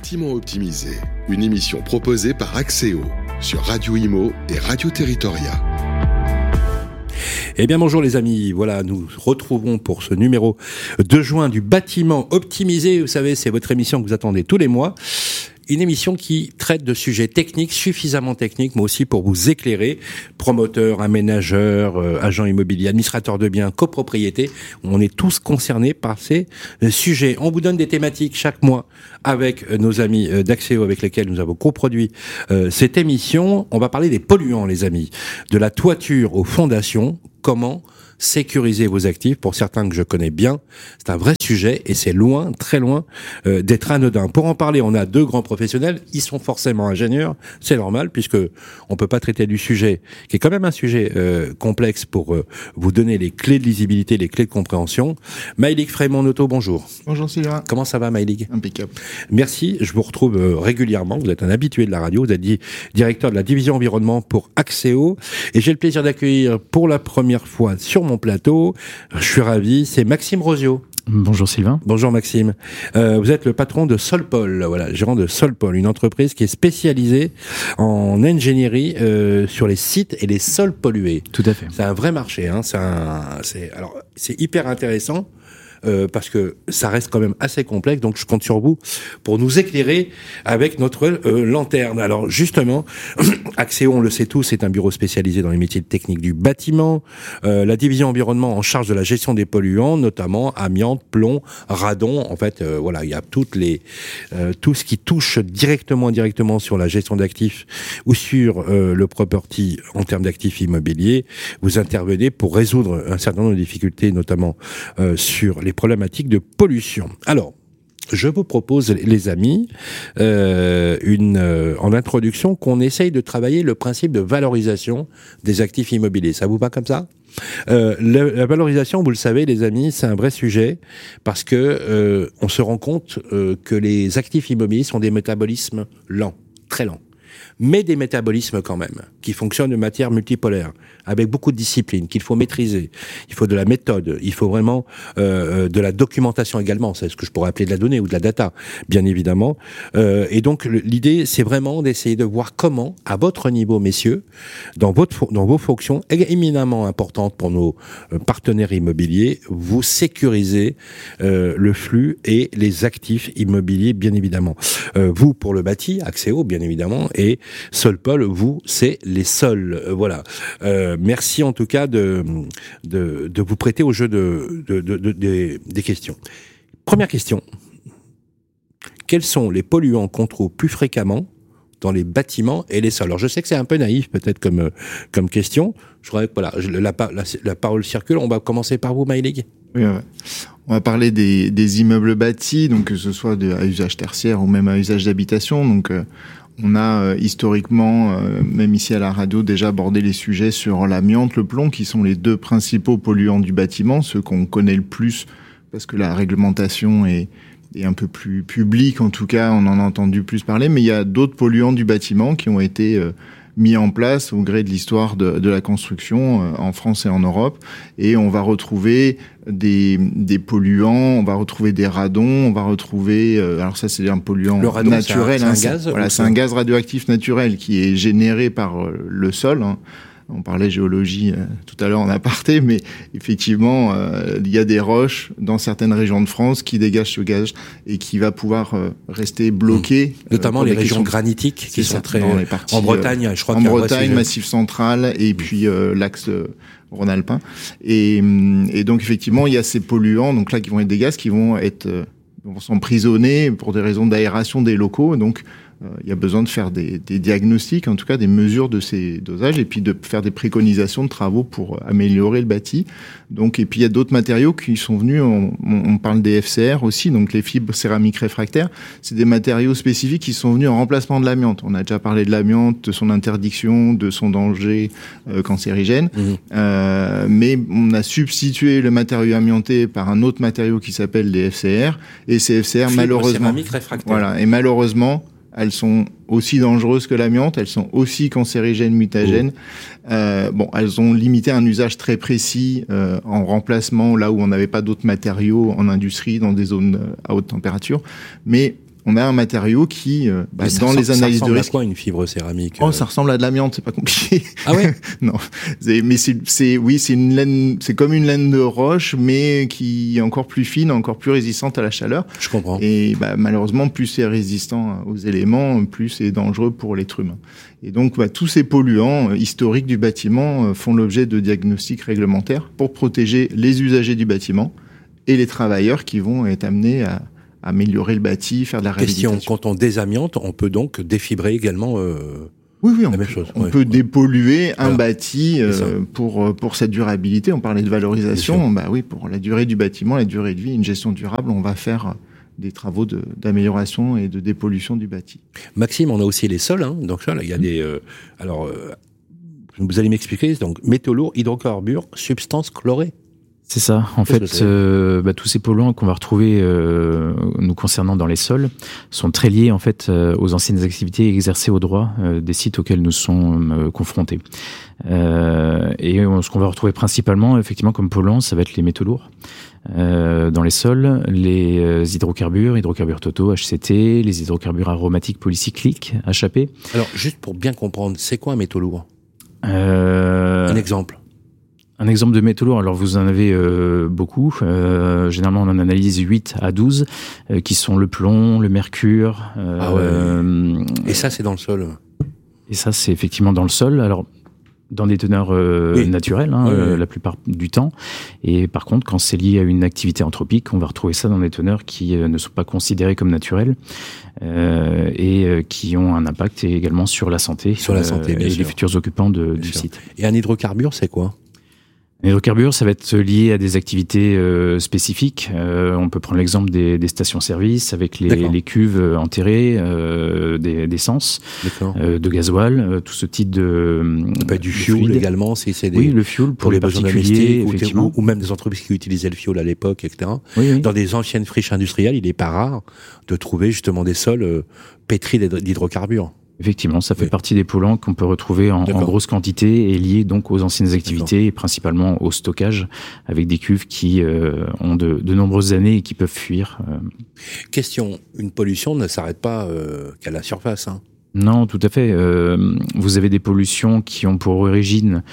Bâtiment optimisé, une émission proposée par Axéo sur Radio Imo et Radio Territoria. Eh bien bonjour les amis, voilà, nous retrouvons pour ce numéro de juin du Bâtiment optimisé. Vous savez, c'est votre émission que vous attendez tous les mois. Une émission qui traite de sujets techniques, suffisamment techniques, mais aussi pour vous éclairer. Promoteurs, aménageurs, agents immobiliers, administrateurs de biens, copropriétés. On est tous concernés par ces sujets. On vous donne des thématiques chaque mois avec nos amis d'Axéo avec lesquels nous avons coproduit cette émission. On va parler des polluants, les amis. De la toiture aux fondations. Comment sécuriser vos actifs? Pour certains que je connais bien, c'est un vrai sujet et c'est loin, très loin d'être anodin. Pour en parler, on a deux grands professionnels. Ils sont forcément ingénieurs, c'est normal puisque on peut pas traiter du sujet qui est quand même un sujet complexe pour vous donner les clés de lisibilité, les clés de compréhension. Maïlig Frémont-Noto, bonjour. Bonjour Sylvain. Comment ça va, Maïlig? Impeccable. Merci, je vous retrouve régulièrement. Vous êtes un habitué de la radio. Vous êtes directeur de la division environnement pour Axéo et j'ai le plaisir d'accueillir pour la première fois sur mon plateau, je suis ravi, c'est Maxime Rosio. Bonjour Sylvain. Bonjour Maxime. Vous êtes le patron de Solpol, voilà, gérant de Solpol, une entreprise qui est spécialisée en ingénierie sur les sites et les sols pollués. Tout à fait. C'est un vrai marché, hein. C'est hyper intéressant. Parce que ça reste quand même assez complexe, donc je compte sur vous pour nous éclairer avec notre lanterne. Alors justement, Axéo, on le sait tous, c'est un bureau spécialisé dans les métiers techniques du bâtiment, la division environnement en charge de la gestion des polluants, notamment amiante, plomb, radon. En fait, voilà, il y a tout ce qui touche directement sur la gestion d'actifs ou sur le property en termes d'actifs immobiliers. Vous intervenez pour résoudre un certain nombre de difficultés, notamment sur les problématiques de pollution. Alors, je vous propose, les amis, en introduction, qu'on essaye de travailler le principe de valorisation des actifs immobiliers. Ça vous va comme ça ? La valorisation, vous le savez, les amis, c'est un vrai sujet parce que on se rend compte que les actifs immobiliers sont des métabolismes lents, très lents. Mais des métabolismes quand même, qui fonctionnent de matière multipolaire, avec beaucoup de discipline, qu'il faut maîtriser. Il faut de la méthode, il faut vraiment de la documentation également, c'est ce que je pourrais appeler de la donnée ou de la data, bien évidemment. Et donc l'idée, c'est vraiment d'essayer de voir comment, à votre niveau, messieurs, dans vos fonctions éminemment importantes pour nos partenaires immobiliers, vous sécurisez le flux et les actifs immobiliers, bien évidemment. Vous, pour le bâti, Axéo, bien évidemment, et Solpol, vous, c'est les sols. Voilà. Merci en tout cas de vous prêter au jeu des questions. Première question. Quels sont les polluants qu'on trouve plus fréquemment dans les bâtiments et les sols? Alors je sais que c'est un peu naïf peut-être comme question. Je voudrais que voilà, la parole circule. On va commencer par vous, Maïlig. Oui, ouais. On va parler des immeubles bâtis, donc que ce soit à usage tertiaire ou même à usage d'habitation. Donc on a historiquement, même ici à la radio, déjà abordé les sujets sur l'amiante, le plomb, qui sont les deux principaux polluants du bâtiment, ceux qu'on connaît le plus parce que la réglementation est un peu plus publique, en tout cas, on en a entendu plus parler, mais il y a d'autres polluants du bâtiment qui ont été mis en place au gré de l'histoire de la construction en France et en Europe, et on va retrouver des polluants, on va retrouver des radons, on va retrouver alors ça c'est un polluant radon, naturel, c'est un gaz, voilà, c'est un gaz radioactif naturel qui est généré par le sol, hein. On parlait géologie tout à l'heure en aparté, mais effectivement, il y a des roches dans certaines régions de France qui dégagent ce gaz et qui va pouvoir rester bloqué. Notamment les régions granitiques qui sont très... Dans les parties, en Bretagne, je crois. En Bretagne, Massif central et puis l'axe rhône-alpin. Et donc effectivement, il y a ces polluants, donc là qui vont être des gaz qui vont s'emprisonner pour des raisons d'aération des locaux. Donc il y a besoin de faire des diagnostics, en tout cas des mesures de ces dosages, et puis de faire des préconisations de travaux pour améliorer le bâti. Donc, et puis il y a d'autres matériaux qui sont venus, on parle des FCR aussi, donc les fibres céramiques réfractaires. C'est des matériaux spécifiques qui sont venus en remplacement de l'amiante. On a déjà parlé de l'amiante, de son interdiction, de son danger cancérigène. Mais on a substitué le matériau amianté par un autre matériau qui s'appelle les FCR. Et ces FCR, malheureusement, voilà, et malheureusement, elles sont aussi dangereuses que l'amiante, elles sont aussi cancérigènes, mutagènes. Elles ont limité un usage très précis en remplacement, là où on n'avait pas d'autres matériaux en industrie, dans des zones à haute température. Mais on a un matériau qui, dans les analyses de risque... Ça ressemble à quoi une fibre céramique? Ça ressemble à de l'amiante, c'est pas compliqué. Ah ouais? Non. Mais c'est une laine, c'est comme une laine de roche, mais qui est encore plus fine, encore plus résistante à la chaleur. Je comprends. Et malheureusement, plus c'est résistant aux éléments, plus c'est dangereux pour l'être humain. Et donc, tous ces polluants historiques du bâtiment font l'objet de diagnostics réglementaires pour protéger les usagers du bâtiment et les travailleurs qui vont être amenés à améliorer le bâti, faire de la réhabilitation. Question, quand on désamiante, on peut donc défibrer également Oui, la même chose. On peut dépolluer un bâti pour sa durabilité. On parlait de valorisation. Pour la durée du bâtiment, la durée de vie, une gestion durable, on va faire des travaux d'amélioration et de dépollution du bâti. Maxime, on a aussi les sols. Donc ça, il y a des... vous allez m'expliquer. Donc, métaux lourds, hydrocarbures, substances chlorées. C'est ça. En fait, tous ces polluants qu'on va retrouver nous concernant dans les sols sont très liés en fait aux anciennes activités exercées au droit des sites auxquels nous sommes confrontés. Et ce qu'on va retrouver principalement, effectivement, comme polluants, ça va être les métaux lourds dans les sols, les hydrocarbures totaux, HCT, les hydrocarbures aromatiques polycycliques, HAP. Alors, juste pour bien comprendre, c'est quoi un métaux lourd? Un exemple. Un exemple de métaux lourds, alors vous en avez beaucoup. Généralement, on en analyse 8 à 12, qui sont le plomb, le mercure. Et ça, c'est dans le sol? Et ça, c'est effectivement dans le sol. Alors, dans des teneurs naturelles, la plupart du temps. Et par contre, quand c'est lié à une activité anthropique, on va retrouver ça dans des teneurs qui ne sont pas considérées comme naturelles et qui ont un impact également sur la santé. Sur la santé, bien et sûr. Les futurs occupants du site. Et un hydrocarbure, c'est quoi? Les hydrocarbures, ça va être lié à des activités spécifiques. On peut prendre l'exemple des stations-service avec les cuves enterrées d'essence, de gasoil, tout ce type de du fuel également, si c'est des le fuel pour les particuliers, effectivement, ou même des entreprises qui utilisaient le fuel à l'époque, etc. Oui. Dans des anciennes friches industrielles, il n'est pas rare de trouver justement des sols pétris d'hydrocarbures. Effectivement, ça fait partie des polluants qu'on peut retrouver en grosse quantité et liés donc aux anciennes activités et principalement au stockage avec des cuves qui ont de nombreuses années et qui peuvent fuir. Question, une pollution ne s'arrête pas qu'à la surface, Non, tout à fait. Vous avez des pollutions qui ont pour origine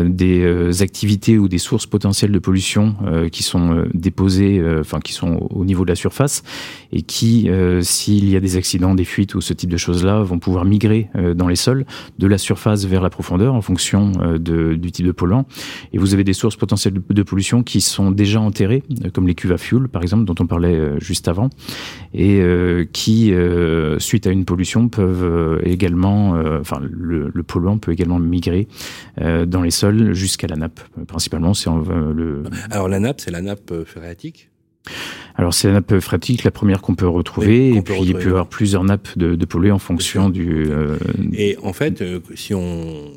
des activités ou des sources potentielles de pollution qui sont déposées, qui sont au niveau de la surface et qui, s'il y a des accidents, des fuites ou ce type de choses-là, vont pouvoir migrer dans les sols de la surface vers la profondeur en fonction du type de polluant. Et vous avez des sources potentielles de pollution qui sont déjà enterrées, comme les cuves à fuel, par exemple, dont on parlait juste avant, et qui, suite à une pollution, peuvent également, le polluant peut également migrer dans les sols jusqu'à la nappe. Principalement, c'est Alors la nappe, c'est la nappe phréatique. Alors c'est la nappe phréatique, la première qu'on peut retrouver, et puis il peut y avoir plusieurs nappes de pollués en fonction du. Et en fait, si on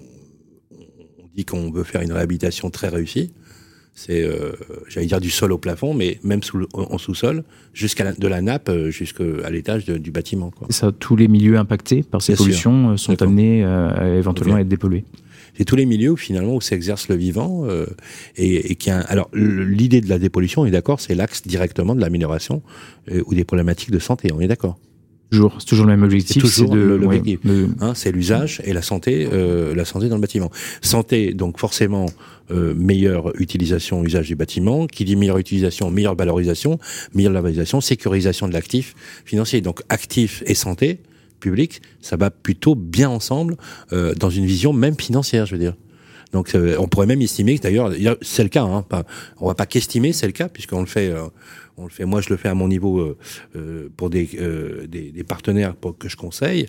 dit qu'on veut faire une réhabilitation très réussie, c'est, j'allais dire du sol au plafond, mais même en sous-sol, de la nappe jusqu'à l'étage du bâtiment. C'est ça, tous les milieux impactés par ces pollutions sont amenés à éventuellement être dépollués. C'est tous les milieux finalement où s'exerce le vivant et qui a. Alors l'idée de la dépollution, on est d'accord, c'est l'axe directement de l'amélioration ou des problématiques de santé. On est d'accord. C'est toujours le même objectif. C'est toujours l'objectif. C'est l'usage et la santé dans le bâtiment. Santé, donc forcément meilleure utilisation, usage du bâtiment. Qui dit meilleure utilisation, meilleure valorisation, sécurisation de l'actif financier. Donc actif et santé publique, ça va plutôt bien ensemble dans une vision même financière, je veux dire. Donc on pourrait même estimer que d'ailleurs c'est le cas. On va pas qu'estimer, c'est le cas puisqu'on le fait. Moi, je le fais à mon niveau pour des partenaires que je conseille.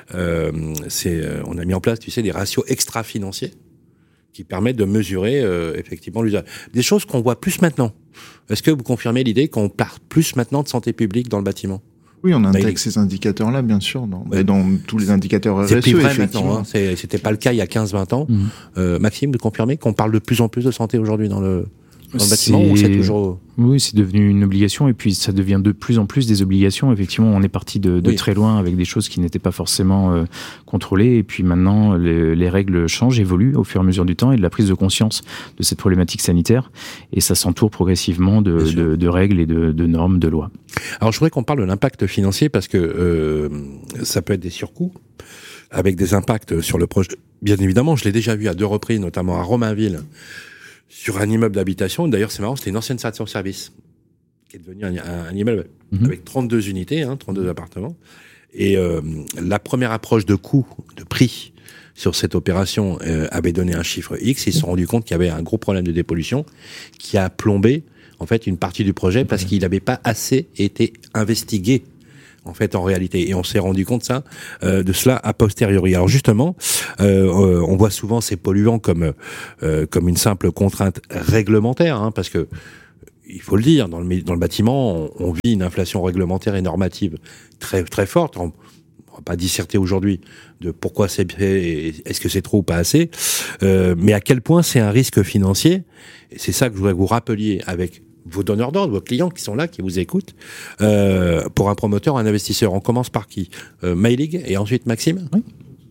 On a mis en place, des ratios extra-financiers qui permettent de mesurer effectivement l'usage. Des choses qu'on voit plus maintenant. Est-ce que vous confirmez l'idée qu'on parle plus maintenant de santé publique dans le bâtiment ? Oui, on intègre ces indicateurs-là, bien sûr, dans tous les indicateurs RSE. C'est plus vrai maintenant. C'était pas le cas il y a 15-20 ans. Maxime, vous confirmez qu'on parle de plus en plus de santé aujourd'hui dans le... dans le bâtiment ou c'est toujours... Oui, c'est devenu une obligation et puis ça devient de plus en plus des obligations. Effectivement, on est parti de très loin avec des choses qui n'étaient pas forcément contrôlées et puis maintenant les règles changent, évoluent au fur et à mesure du temps et de la prise de conscience de cette problématique sanitaire et ça s'entoure progressivement de règles et de normes, de lois. Alors je voudrais qu'on parle de l'impact financier parce que ça peut être des surcoûts avec des impacts sur le projet. Bien évidemment, je l'ai déjà vu à 2 reprises, notamment à Romainville, sur un immeuble d'habitation. D'ailleurs, c'est marrant, c'était une ancienne station-service qui est devenue un immeuble avec 32 unités, 32 appartements. Et la première approche de coût, de prix sur cette opération avait donné un chiffre X. Ils se sont rendus compte qu'il y avait un gros problème de dépollution qui a plombé en fait une partie du projet parce qu'il n'avait pas assez été investigué en fait en réalité, et on s'est rendu compte de cela a posteriori. Alors justement, on voit souvent ces polluants comme une simple contrainte réglementaire, parce que il faut le dire, dans le bâtiment, on vit une inflation réglementaire et normative très très forte. On va pas disserter aujourd'hui de pourquoi est-ce que c'est trop ou pas assez, mais à quel point c'est un risque financier. Et c'est ça que je voudrais que vous rappeliez avec vos donneurs d'ordre, vos clients qui sont là, qui vous écoutent, pour un promoteur, un investisseur. On commence par qui? Maïlig et ensuite Maxime? Oui.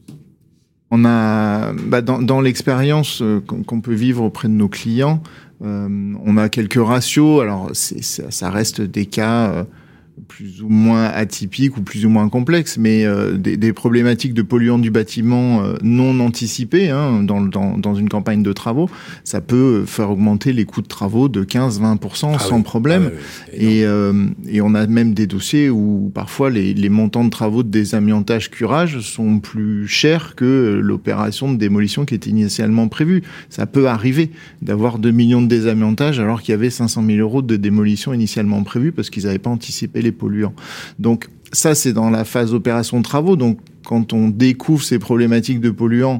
On a, dans l'expérience qu'on peut vivre auprès de nos clients, on a quelques ratios. Alors, ça reste des cas plus ou moins atypiques ou plus ou moins complexes, mais des problématiques de polluants du bâtiment non anticipées dans une campagne de travaux, ça peut faire augmenter les coûts de travaux de 15-20% sans problème. Et on a même des dossiers où parfois les montants de travaux de désamiantage curage sont plus chers que l'opération de démolition qui était initialement prévue. Ça peut arriver d'avoir 2 millions de désamiantage alors qu'il y avait 500 000 euros de démolition initialement prévue parce qu'ils n'avaient pas anticipé les polluants. Donc ça, c'est dans la phase opération de travaux. Donc quand on découvre ces problématiques de polluants,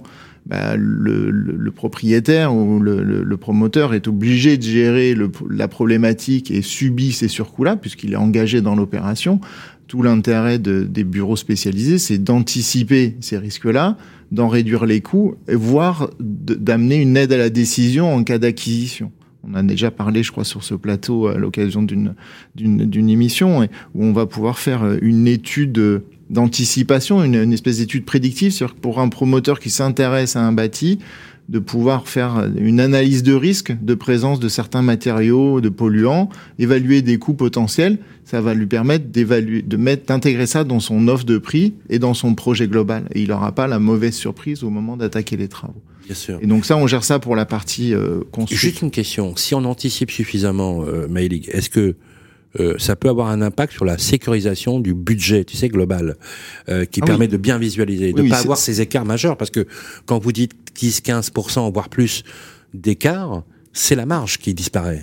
le propriétaire ou le promoteur est obligé de gérer la problématique et subit ces surcoûts-là puisqu'il est engagé dans l'opération. Tout l'intérêt des bureaux spécialisés, c'est d'anticiper ces risques-là, d'en réduire les coûts, voire d'amener une aide à la décision en cas d'acquisition. On a déjà parlé, je crois, sur ce plateau à l'occasion d'une émission où on va pouvoir faire une étude d'anticipation, une espèce d'étude prédictive sur pour un promoteur qui s'intéresse à un bâti, de pouvoir faire une analyse de risque de présence de certains matériaux, de polluants, évaluer des coûts potentiels. Ça va lui permettre d'intégrer ça dans son offre de prix et dans son projet global. Et il n'aura pas la mauvaise surprise au moment d'attaquer les travaux. Bien sûr. Et donc ça, on gère ça pour la partie construction. Juste une question. Si on anticipe suffisamment, Maïlig, est-ce que ça peut avoir un impact sur la sécurisation du budget, tu sais, global, qui permet de bien visualiser, de pas avoir ces écarts majeurs, parce que quand vous dites 10-15%, voire plus d'écart, c'est la marge qui disparaît.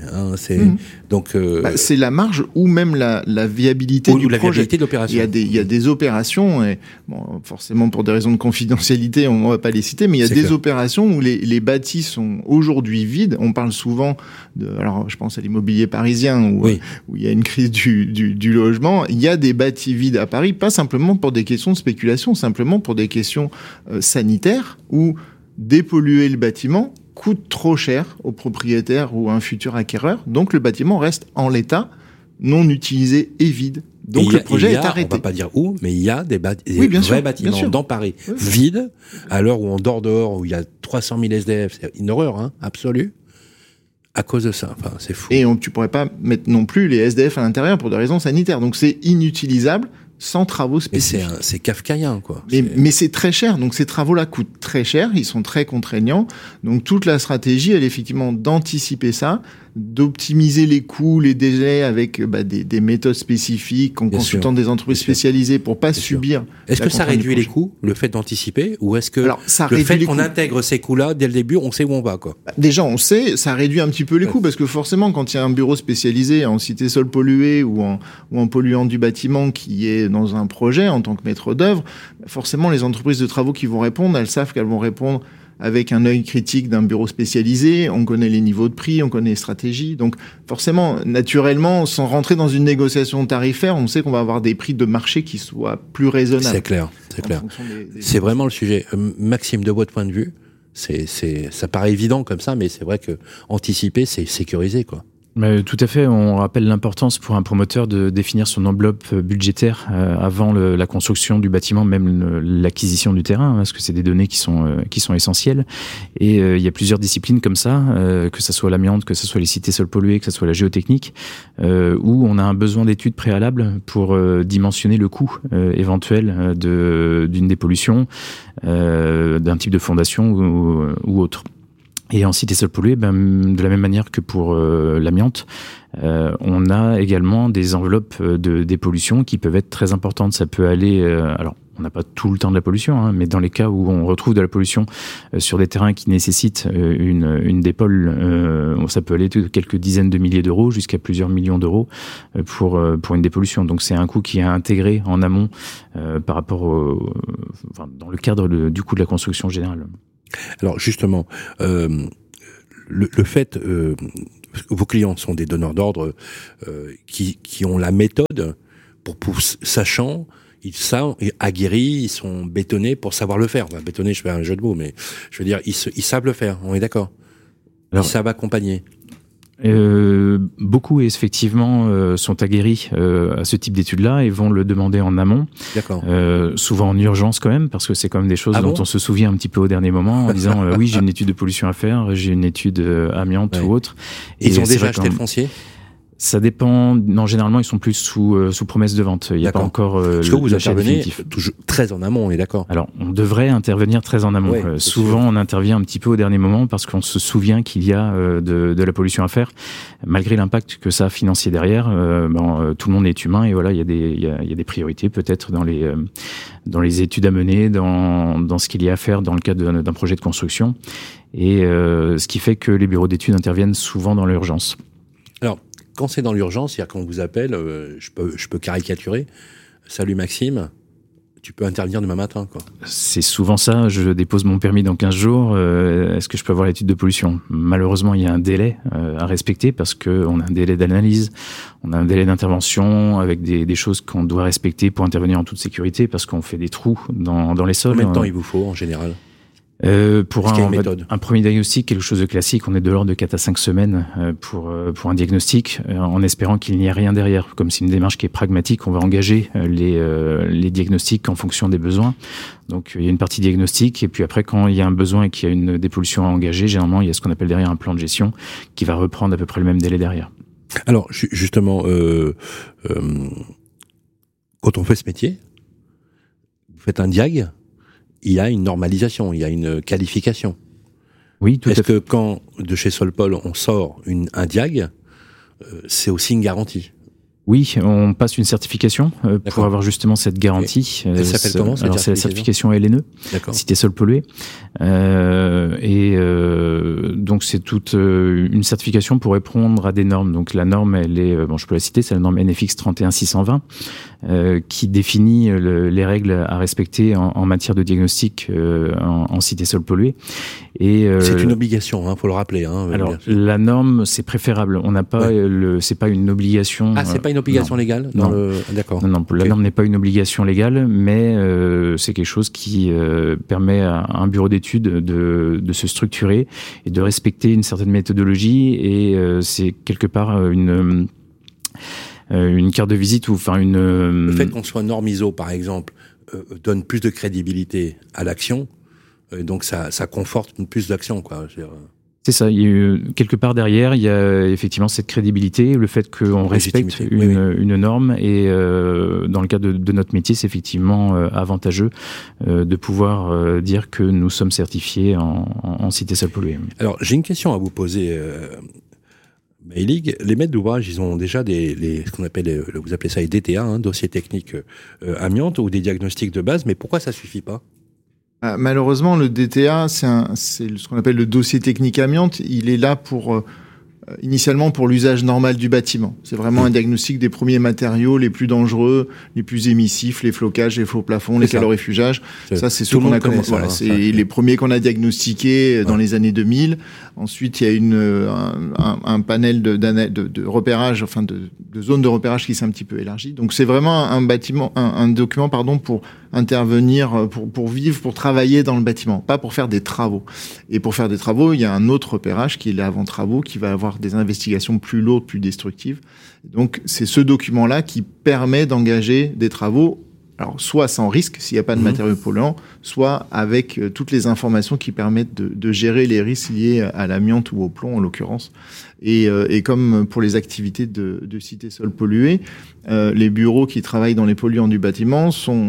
Donc c'est la marge ou même la viabilité du projet. Viabilité de l'opération. Il y a des opérations, et forcément pour des raisons de confidentialité, on va pas les citer, mais il y a des opérations où les bâtis sont aujourd'hui vides. On parle souvent alors je pense à l'immobilier parisien où il y a une crise du logement. Il y a des bâtis vides à Paris, pas simplement pour des questions de spéculation, simplement pour des questions sanitaires où dépolluer le bâtiment coûte trop cher au propriétaire ou à un futur acquéreur. Donc le bâtiment reste en l'état, non utilisé et vide. Donc le projet est arrêté. On va pas dire où, mais il y a des vrais bâtiments dans Paris vides, à l'heure où on dort dehors, où il y a 300 000 SDF. C'est une horreur absolue. À cause de ça, c'est fou. Et tu pourrais pas mettre non plus les SDF à l'intérieur pour des raisons sanitaires. Donc c'est inutilisable, sans travaux spécifiques. Mais c'est kafkaïen, quoi. Mais c'est très cher. Donc ces travaux-là coûtent très cher, ils sont très contraignants. Donc toute la stratégie, elle est effectivement d'anticiper ça, d'optimiser les coûts, les délais avec des méthodes spécifiques en consultant des entreprises spécialisées pour pas subir. Est-ce que ça réduit les coûts, le fait d'anticiper, ou est-ce que le fait qu'on intègre ces coûts-là dès le début, on sait où on va, quoi? Déjà, on sait, ça réduit un petit peu les coûts parce que forcément, quand il y a un bureau spécialisé en cité sol pollué ou en polluant du bâtiment qui est dans un projet en tant que maître d'œuvre, forcément, les entreprises de travaux qui vont répondre, elles savent qu'elles vont répondre avec un œil critique d'un bureau spécialisé, on connaît les niveaux de prix, on connaît les stratégies. Donc forcément, naturellement, sans rentrer dans une négociation tarifaire, on sait qu'on va avoir des prix de marché qui soient plus raisonnables. C'est clair. C'est vraiment le sujet. Maxime, de votre point de vue, Ça paraît évident comme ça, mais c'est vrai que anticiper, c'est sécuriser, quoi. Tout à fait. On rappelle l'importance pour un promoteur de définir son enveloppe budgétaire avant la construction du bâtiment, même l'acquisition du terrain, parce que c'est des données qui sont essentielles. Et il y a plusieurs disciplines comme ça, que ça soit l'amiante, que ça soit les cités sols pollués, que ça soit la géotechnique, où on a un besoin d'études préalables pour dimensionner le coût éventuel d'une dépollution, d'un type de fondation ou autre. Et en cité sols pollués, de la même manière que pour l'amiante, on a également des enveloppes de dépollution qui peuvent être très importantes. Ça peut aller, alors on n'a pas tout le temps de la pollution, mais dans les cas où on retrouve de la pollution sur des terrains qui nécessitent une dépole, ça peut aller de quelques dizaines de milliers d'euros jusqu'à plusieurs millions d'euros pour une dépollution. Donc c'est un coût qui est intégré en amont par rapport dans le cadre du coût de la construction générale. Alors justement, le fait que vos clients sont des donneurs d'ordre qui ont la méthode pour sachant, ils savent, aguerris, ils sont bétonnés pour savoir le faire. Enfin, bétonnés, je fais un jeu de mots, mais je veux dire, ils savent le faire, on est d'accord. Ils savent accompagner. Beaucoup effectivement sont aguerris à ce type d'études-là et vont le demander en amont. D'accord. Souvent en urgence quand même, parce que c'est quand même des choses dont on se souvient un petit peu au dernier moment en disant oui, j'ai une étude de pollution à faire, j'ai une étude amiante ou autre. Et ils ont déjà acheté le foncier ? Ça dépend. Non, généralement, ils sont plus sous promesse de vente. Il n'y a pas encore Parce que vous intervenez toujours très en amont, on est d'accord. Alors, on devrait intervenir très en amont. Souvent, on intervient un petit peu au dernier moment parce qu'on se souvient qu'il y a de la pollution à faire. Malgré l'impact que ça a financier derrière, tout le monde est humain et voilà, il y a des priorités peut-être dans les études à mener, dans ce qu'il y a à faire dans le cadre d'un projet de construction. Et ce qui fait que les bureaux d'études interviennent souvent dans l'urgence. Alors, quand c'est dans l'urgence, c'est-à-dire qu'on vous appelle, je peux caricaturer. Salut Maxime, tu peux intervenir demain matin, quoi. C'est souvent ça. Je dépose mon permis dans 15 jours. Est-ce que je peux avoir l'étude de pollution ? Malheureusement, il y a un délai à respecter parce qu'on a un délai d'analyse, on a un délai d'intervention avec des choses qu'on doit respecter pour intervenir en toute sécurité parce qu'on fait des trous dans les sols. Combien de temps il vous faut en général ? Pour un premier diagnostic, quelque chose de classique, on est de l'ordre de 4 à 5 semaines pour un diagnostic, en espérant qu'il n'y ait rien derrière. Comme c'est une démarche qui est pragmatique, on va engager les diagnostics en fonction des besoins. Donc il y a une partie diagnostic, et puis après, quand il y a un besoin et qu'il y a une dépollution à engager, généralement il y a ce qu'on appelle derrière un plan de gestion qui va reprendre à peu près le même délai derrière. Alors justement, quand on fait ce métier, vous faites un diag. Il y a une normalisation, il y a une qualification. Oui, tout à fait. Est-ce que quand de chez Solpol on sort un diag, c'est aussi une garantie ? Oui, on passe une certification pour avoir justement cette garantie. Elle s'appelle comment cette certification ? C'est la certification LNE, cité sols pollués. Donc c'est toute une certification pour répondre à des normes. Donc la norme, elle est, je peux la citer, c'est la norme NFX 31620 qui définit les règles à respecter en matière de diagnostic en cité sols pollués. Et c'est une obligation, faut le rappeler. Alors la norme, c'est préférable. On n'a pas c'est pas une obligation. Ah, c'est pas une obligation légale. D'accord. Non, la norme n'est pas une obligation légale, mais c'est quelque chose qui permet à un bureau d'études de se structurer et de respecter une certaine méthodologie. Et c'est quelque part une carte de visite ou Le fait qu'on soit norme ISO, par exemple, donne plus de crédibilité à l'action. Donc ça conforte plus d'action, quoi. C'est ça. Quelque part derrière, il y a effectivement cette crédibilité, le fait qu'on respecte une norme, et dans le cadre de notre métier, c'est effectivement avantageux de pouvoir dire que nous sommes certifiés en cité sols pollués. Alors j'ai une question à vous poser. Maëlig, les maîtres d'ouvrage, ils ont déjà ce qu'on appelle, vous appelez ça les DTA, dossiers techniques amiante, ou des diagnostics de base, mais pourquoi ça suffit pas ? Malheureusement, le DTA, c'est ce qu'on appelle le dossier technique amiante. Il est là initialement pour l'usage normal du bâtiment. C'est vraiment un diagnostic des premiers matériaux les plus dangereux, les plus émissifs, les flocages, les faux plafonds, les calorifugages. Ça, c'est ceux qu'on a commencé. Voilà, c'est les premiers qu'on a diagnostiqués dans les années 2000. Ensuite, il y a un panel de repérage, de zones de repérage qui s'est un petit peu élargi. Donc, c'est vraiment un document, pour intervenir pour vivre, pour travailler dans le bâtiment, pas pour faire des travaux. Et pour faire des travaux, il y a un autre repérage qui est l'avant-travaux, qui va avoir des investigations plus lourdes, plus destructives. Donc, c'est ce document-là qui permet d'engager des travaux, alors soit sans risque, s'il n'y a pas de matériaux polluants, soit avec toutes les informations qui permettent de gérer les risques liés à l'amiante ou au plomb, en l'occurrence. Et comme pour les activités de cité sol pollué, les bureaux qui travaillent dans les polluants du bâtiment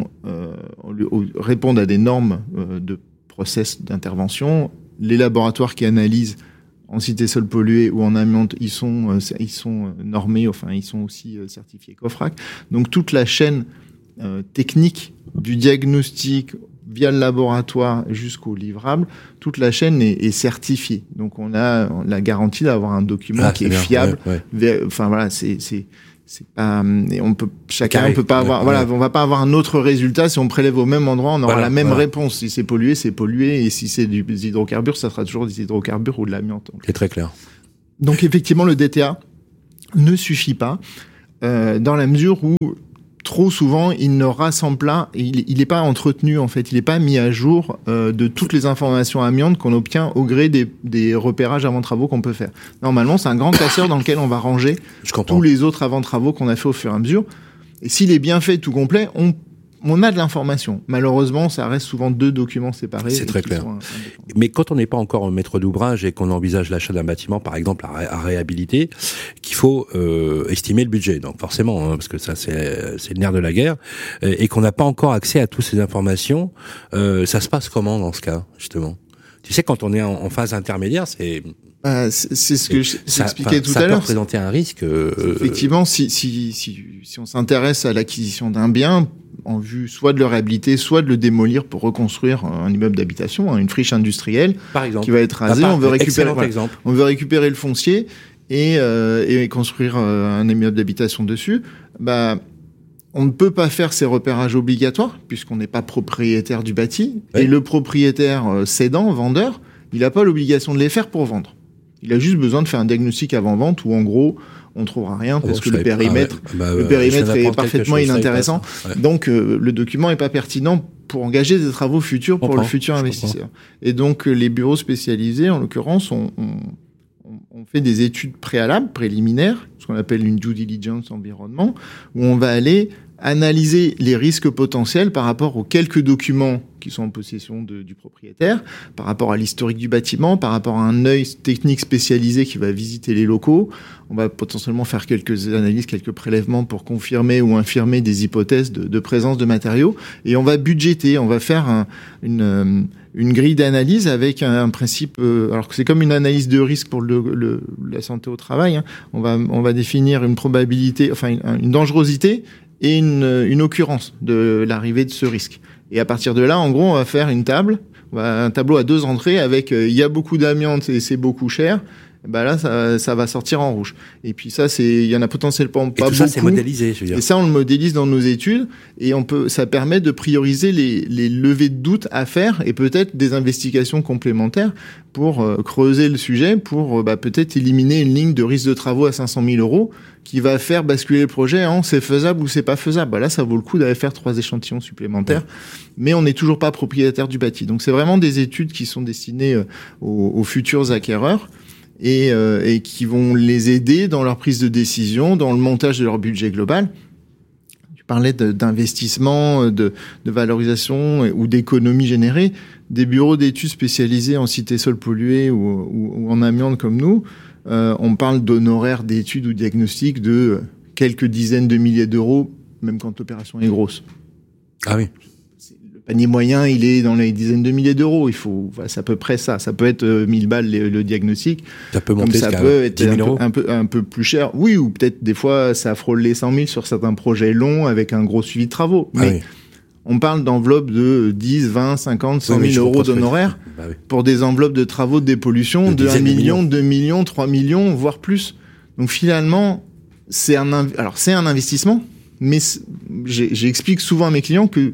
répondent à des normes de process d'intervention. Les laboratoires qui analysent en cité sol pollué ou en amiante, ils sont normés, enfin ils sont aussi certifiés COFRAC. Donc toute la chaîne technique du diagnostic via le laboratoire jusqu'au livrable, toute la chaîne est certifiée. Donc on a la garantie d'avoir un document qui est fiable. Ouais. Enfin voilà, c'est pas, et on peut pas avoir, voilà, on va pas avoir un autre résultat si on prélève au même endroit, on aura la même réponse. Si c'est pollué, et si c'est des hydrocarbures, ça sera toujours des hydrocarbures ou de l'amiante. C'est très clair. Donc effectivement, le DTA ne suffit pas dans la mesure où trop souvent, il ne rassemble pas, il n'est pas entretenu en fait, il n'est pas mis à jour de toutes les informations amiantes qu'on obtient au gré des repérages avant travaux qu'on peut faire. Normalement, c'est un grand classeur dans lequel on va ranger tous les autres avant travaux qu'on a fait au fur et à mesure. Et s'il est bien fait, tout complet, on a de l'information. Malheureusement, ça reste souvent 2 documents séparés. C'est très clair. Mais quand on n'est pas encore maître d'ouvrage et qu'on envisage l'achat d'un bâtiment, par exemple, à réhabiliter, qu'il faut estimer le budget. Donc forcément, parce que ça, c'est le nerf de la guerre, et qu'on n'a pas encore accès à toutes ces informations, ça se passe comment dans ce cas, justement ? Tu sais, quand on est en phase intermédiaire, c'est ce que j'expliquais tout à l'heure. Ça peut représenter un risque. Effectivement, si on s'intéresse à l'acquisition d'un bien, en vue soit de le réhabiliter, soit de le démolir pour reconstruire un immeuble d'habitation, une friche industrielle, par exemple, qui va être rasée, on veut récupérer le foncier et construire un immeuble d'habitation dessus. On ne peut pas faire ces repérages obligatoires puisqu'on n'est pas propriétaire du bâti. Oui. Et le propriétaire cédant, vendeur, il n'a pas l'obligation de les faire pour vendre. Il a juste besoin de faire un diagnostic avant-vente où, en gros, on ne trouvera rien parce que le périmètre est parfaitement inintéressant. Ouais. Donc, le document n'est pas pertinent pour engager des travaux futurs pour le futur investisseur. Et donc, les bureaux spécialisés, en l'occurrence, on fait des études préliminaires, ce qu'on appelle une due diligence environnement, où on va aller analyser les risques potentiels par rapport aux quelques documents qui sont en possession du propriétaire, par rapport à l'historique du bâtiment, par rapport à un œil technique spécialisé qui va visiter les locaux. On va potentiellement faire quelques analyses, quelques prélèvements pour confirmer ou infirmer des hypothèses de présence de matériaux. Et on va budgéter, on va faire une grille d'analyse avec un principe, alors que c'est comme une analyse de risque pour la santé au travail. Hein. On va définir une probabilité, enfin une dangerosité et une occurrence de l'arrivée de ce risque. Et à partir de là, en gros, on va faire un tableau à 2 entrées avec il y a beaucoup d'amiante et c'est beaucoup cher. Là, ça va sortir en rouge. Et puis ça, il y en a potentiellement pas beaucoup. Et tout ça, c'est modélisé, je veux dire. Et ça, on le modélise dans nos études et ça permet de prioriser les levées de doute à faire et peut-être des investigations complémentaires pour creuser le sujet, pour peut-être éliminer une ligne de risque de travaux à 500 000 € qui va faire basculer le projet en c'est faisable ou c'est pas faisable. Là, ça vaut le coup d'aller faire 3 échantillons supplémentaires, mais on n'est toujours pas propriétaire du bâti. Donc, c'est vraiment des études qui sont destinées aux futurs acquéreurs. Et qui vont les aider dans leur prise de décision, dans le montage de leur budget global. Tu parlais d'investissement, de valorisation ou d'économie générée. Des bureaux d'études spécialisés en cité sol pollué ou en amiante comme nous, on parle d'honoraires d'études ou diagnostics de quelques dizaines de milliers d'euros, même quand l'opération est grosse. Ah oui. Le panier moyen, il est dans les dizaines de milliers d'euros. C'est à peu près ça. Ça peut être 1000 balles le diagnostic. Ça peut monter ça peut être un peu plus cher. Oui, ou peut-être des fois, ça frôle les 100 000 sur certains projets longs avec un gros suivi de travaux. Mais on parle d'enveloppes de 10, 20, 50, 100 000 euros d'honoraires pour des enveloppes de travaux de dépollution de 1 million, 2 millions, 3 millions, voire plus. Donc finalement, c'est un investissement. Mais j'explique souvent à mes clients que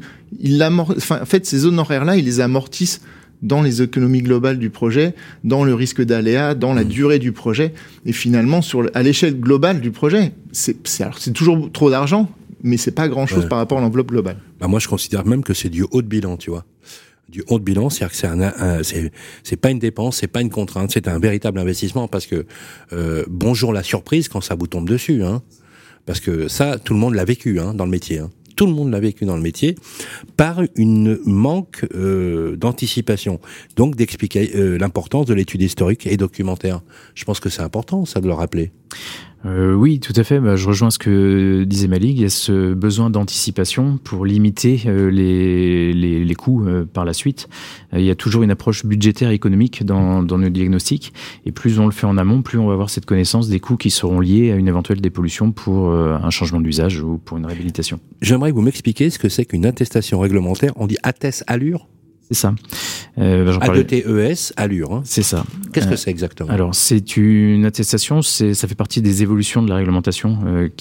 en fait, ces honoraires-là, ils les amortissent dans les économies globales du projet, dans le risque d'aléa, dans la durée du projet. Et finalement, à l'échelle globale du projet, c'est toujours trop d'argent. mais c'est pas grand-chose par rapport à l'enveloppe globale. Bah moi, je considère même que c'est du haut de bilan, tu vois. Du haut de bilan, c'est-à-dire que c'est pas une dépense, c'est pas une contrainte, c'est un véritable investissement parce que bonjour la surprise quand ça vous tombe dessus, hein. Parce que ça, tout le monde l'a vécu, hein, dans le métier, hein. Tout le monde l'a vécu dans le métier par une manque d'anticipation, donc d'expliquer l'importance de l'étude historique et documentaire. Je pense que c'est important, ça, de le rappeler. Oui, tout à fait. Je rejoins ce que disait Malik. Il y a ce besoin d'anticipation pour limiter les coûts par la suite. Il y a toujours une approche budgétaire et économique dans nos diagnostics. Et plus on le fait en amont, plus on va avoir cette connaissance des coûts qui seront liés à une éventuelle dépollution pour un changement d'usage ou pour une réhabilitation. J'aimerais que vous m'expliquiez ce que c'est qu'une attestation réglementaire. On dit atteste allure. C'est ça. A2TES, allure. Hein. C'est ça. Qu'est-ce que c'est exactement ? Alors, c'est une attestation, ça fait partie des évolutions de la réglementation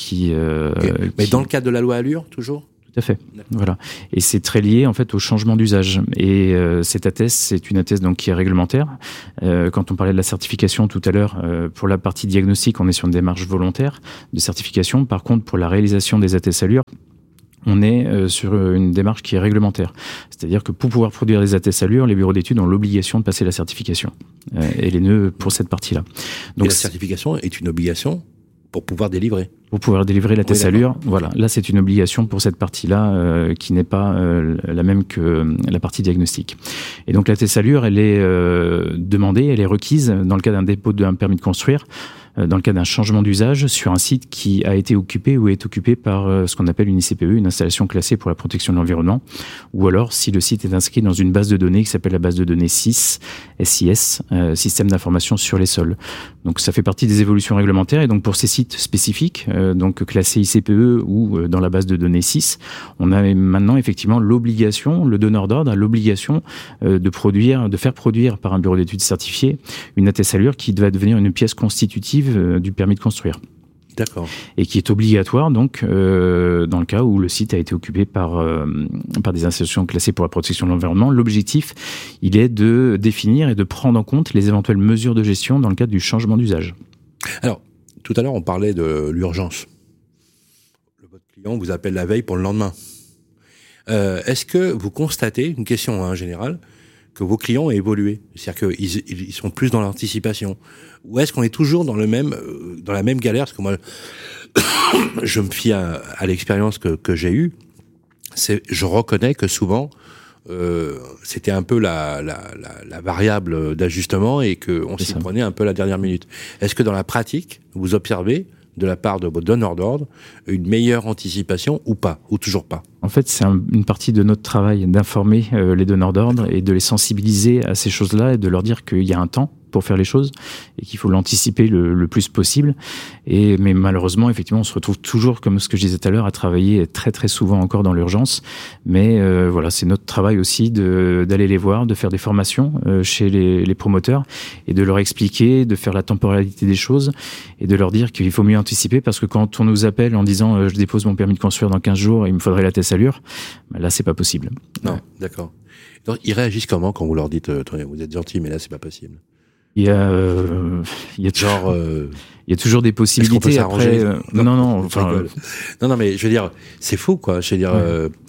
Mais dans le cadre de la loi Allure, toujours ? Tout à fait. Voilà. Et c'est très lié en fait au changement d'usage. Et cette atteste, c'est une atteste donc qui est réglementaire. Quand on parlait de la certification tout à l'heure, pour la partie diagnostic, on est sur une démarche volontaire de certification. Par contre, pour la réalisation des attestes allure, on est sur une démarche qui est réglementaire. C'est-à-dire que pour pouvoir produire des attestes allure, les bureaux d'études ont l'obligation de passer la certification. Et les nœuds pour cette partie-là. Donc la certification est une obligation pour pouvoir délivrer. Pour pouvoir délivrer l'attest allure, voilà. Là, c'est une obligation pour cette partie-là qui n'est pas la même que la partie diagnostic. Et donc l'attest allure, elle est demandée, elle est requise dans le cas d'un dépôt d'un permis de construire, dans le cas d'un changement d'usage sur un site qui a été occupé ou est occupé par ce qu'on appelle une ICPE, une installation classée pour la protection de l'environnement, ou alors si le site est inscrit dans une base de données qui s'appelle la base de données SIS, SIS, Système d'information sur les sols. Donc ça fait partie des évolutions réglementaires, et donc pour ces sites spécifiques, donc classés ICPE ou dans la base de données SIS, on a maintenant effectivement l'obligation, le donneur d'ordre a l'obligation de faire produire par un bureau d'études certifié une attest allure qui va devenir une pièce constitutive du permis de construire. D'accord. Et qui est obligatoire donc dans le cas où le site a été occupé par des institutions classées pour la protection de l'environnement. L'objectif, il est de définir et de prendre en compte les éventuelles mesures de gestion dans le cadre du changement d'usage. Alors, tout à l'heure, on parlait de l'urgence. Votre client vous appelle la veille pour le lendemain. Est-ce que vous constatez, une question générale, que vos clients ont évolué, c'est-à-dire qu'ils sont plus dans l'anticipation, ou est-ce qu'on est toujours dans la même galère? Parce que moi, je me fie à l'expérience que j'ai eue. Je reconnais que souvent, c'était un peu la variable d'ajustement et qu'on s'y prenait un peu à la dernière minute. Est-ce que dans la pratique, vous observez de la part de vos donneurs d'ordre une meilleure anticipation ou pas, ou toujours pas? En fait, c'est une partie de notre travail d'informer les donneurs d'ordre et de les sensibiliser à ces choses-là et de leur dire qu'il y a un temps pour faire les choses et qu'il faut l'anticiper le plus possible. Mais malheureusement, effectivement, on se retrouve toujours, comme ce que je disais tout à l'heure, à travailler très très souvent encore dans l'urgence. Mais voilà, c'est notre travail aussi d'aller les voir, de faire des formations chez les promoteurs et de leur expliquer, de faire la temporalité des choses et de leur dire qu'il faut mieux anticiper, parce que quand on nous appelle en disant je dépose mon permis de construire dans 15 jours et il me faudrait la attest allure, là c'est pas possible. Non, ouais. D'accord. Donc, ils réagissent comment quand vous leur dites vous êtes gentil mais là c'est pas possible? Il y a toujours des possibilités. Après, non, mais je veux dire, c'est fou, quoi. Je veux dire,